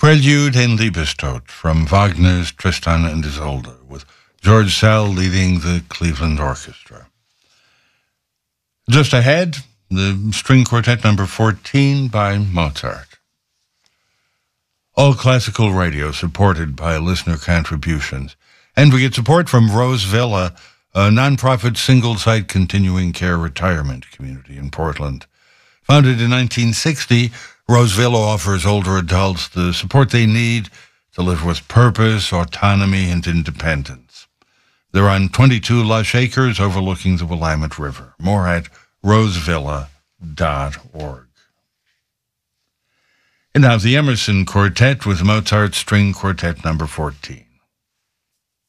Prelude in Liebestod from Wagner's Tristan and Isolde, with George Szell leading the Cleveland Orchestra. Just ahead, the String Quartet number 14 by Mozart. All classical radio supported by listener contributions. And we get support from Rose Villa, a nonprofit single-site continuing care retirement community in Portland. Founded in 1960, Rose Villa offers older adults the support they need to live with purpose, autonomy, and independence. They're on 22 lush acres overlooking the Willamette River. More at rosevilla.org. And now the Emerson Quartet with Mozart String Quartet number 14.